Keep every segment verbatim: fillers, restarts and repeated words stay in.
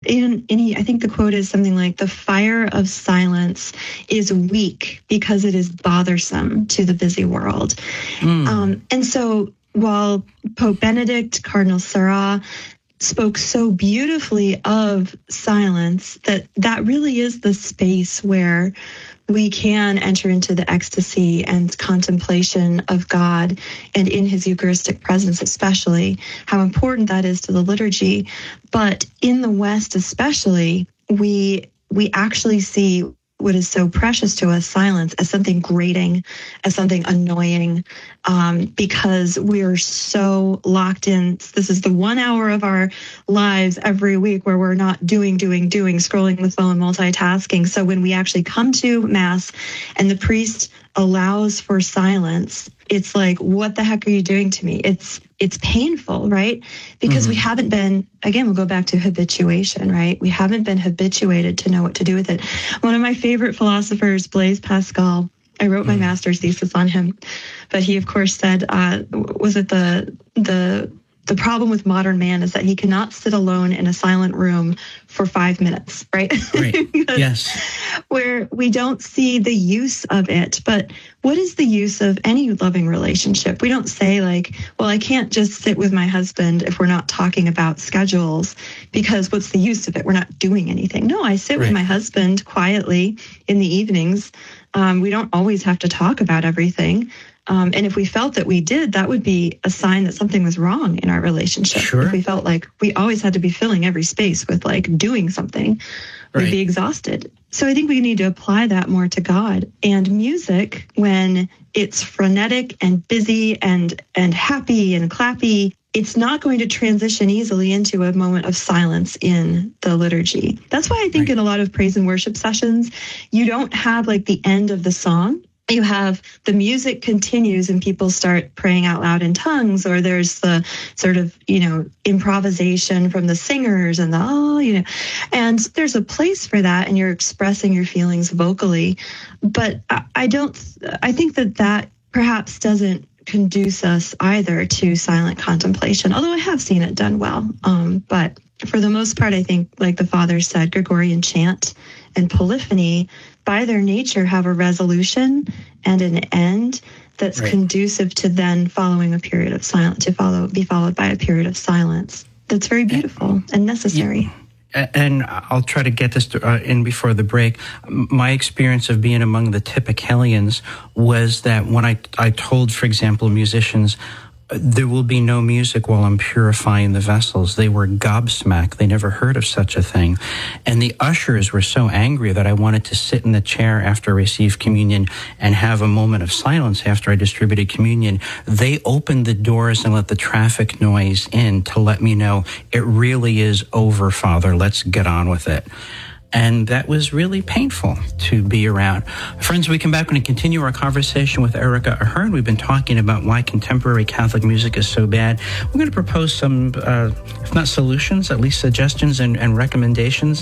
even any, I think the quote is something like, the fire of silence is weak because it is bothersome to the busy world. Mm. Um, and so while Pope Benedict, Cardinal Sarah, spoke so beautifully of silence, that that really is the space where we can enter into the ecstasy and contemplation of God, and in his Eucharistic presence especially, how important that is to the liturgy. But in the West especially, we we actually see what is so precious to us, silence, as something grating, as something annoying, um, because we're so locked in. This is the one hour of our lives every week where we're not doing, doing, doing, scrolling the phone, multitasking. So when we actually come to Mass and the priest allows for silence, it's like, what the heck are you doing to me? It's it's painful, right? Because mm-hmm. we haven't been, again, we'll go back to habituation, right? We haven't been habituated to know what to do with it. One of my favorite philosophers, Blaise Pascal, I wrote my mm-hmm. master's thesis on him, but he, of course, said, uh, was it the the the problem with modern man is that he cannot sit alone in a silent room for five minutes, right? Right. Yes. Where we don't see the use of it. But what is the use of any loving relationship? We don't say like, well, I can't just sit with my husband if we're not talking about schedules, because what's the use of it? We're not doing anything. No, I sit right. with my husband quietly in the evenings. Um, we don't always have to talk about everything. Um, and if we felt that we did, that would be a sign that something was wrong in our relationship. Sure. If we felt like we always had to be filling every space with like doing something, right. we'd be exhausted. So I think we need to apply that more to God. And music, when it's frenetic and busy and and happy and clappy, it's not going to transition easily into a moment of silence in the liturgy. That's why I think right. in a lot of praise and worship sessions, you don't have like the end of the song. You have the music continues and people start praying out loud in tongues, or there's the sort of, you know, improvisation from the singers and the, oh, you know, and there's a place for that and you're expressing your feelings vocally. But I don't, I think that that perhaps doesn't conduce us either to silent contemplation, although I have seen it done well. Um, but for the most part, I think, like the Father said, Gregorian chant and polyphony, by their nature, have a resolution and an end that's right. conducive to then following a period of silence, to follow, be followed by a period of silence. That's very beautiful and, and necessary. Yeah. And I'll try to get this to, uh, in before the break. My experience of being among the Typicalians was that when I, I told, for example, musicians, there will be no music while I'm purifying the vessels, they were gobsmacked. They never heard of such a thing. And the ushers were so angry that I wanted to sit in the chair after I received communion and have a moment of silence after I distributed communion. They opened the doors and let the traffic noise in to let me know it really is over, Father. Let's get on with it. And that was really painful to be around. Friends, we come back and continue our conversation with Erica Ahern. We've been talking about why contemporary Catholic music is so bad. We're going to propose some, uh, if not solutions, at least suggestions and, and recommendations.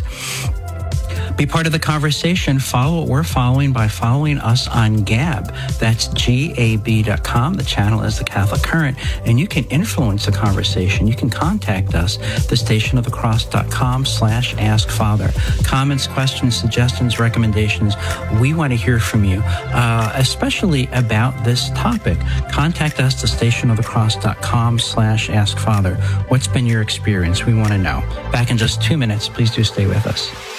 Be part of the conversation. Follow what we're following by following us on Gab. That's G A B dot com. The channel is The Catholic Current. And you can influence the conversation. You can contact us, thestationofthecross.com slash Ask Father. Comments, questions, suggestions, recommendations. We want to hear from you, uh, especially about this topic. Contact us, thestationofthecross.com slash Ask Father. What's been your experience? We want to know. Back in just two minutes. Please do stay with us.